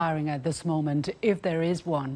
firing at this moment, if there is one?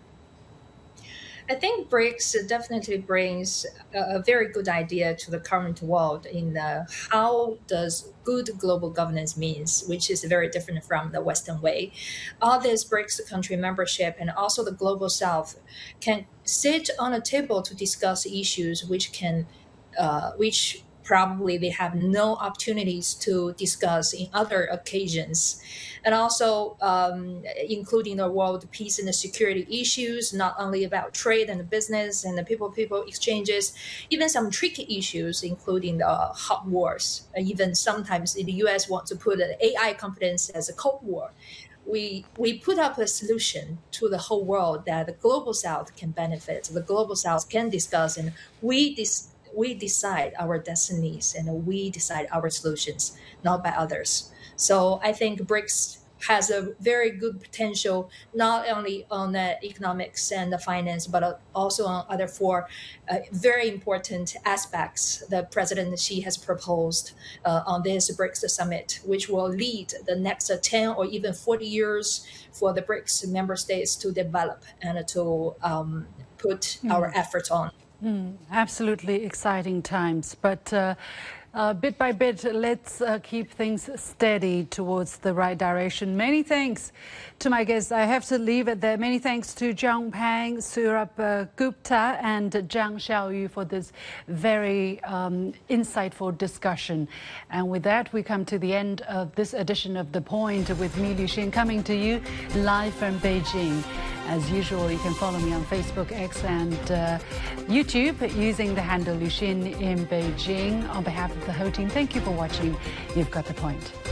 I think BRICS definitely brings a very good idea to the current world in how does good global governance means, which is very different from the Western way. All this BRICS country membership and also the global South can sit on a table to discuss issues which probably they have no opportunities to discuss in other occasions. And also, including the world peace and the security issues, not only about trade and business and the people exchanges, even some tricky issues, including the hot wars. Even sometimes the US wants to put an AI competence as a Cold War. We put up a solution to the whole world that the global South can benefit, the global South can discuss, and we decide our destinies and we decide our solutions, not by others. So I think BRICS has a very good potential, not only on the economics and the finance, but also on other four very important aspects that President Xi has proposed on this BRICS summit, which will lead the next 10 or even 40 years for the BRICS member states to develop and to put our efforts on. Absolutely exciting times. But bit by bit, let's keep things steady towards the right direction. Many thanks to my guests. I have to leave it there. Many thanks to Zhang Peng, Saurabh Gupta and Zhang Xiaoyu for this very insightful discussion. And with that, we come to the end of this edition of The Point with me, Liu Xin, coming to you live from Beijing. As usual, you can follow me on Facebook, X and YouTube using the handle Liu Xin in Beijing. On behalf of the whole team, thank you for watching. You've got The Point.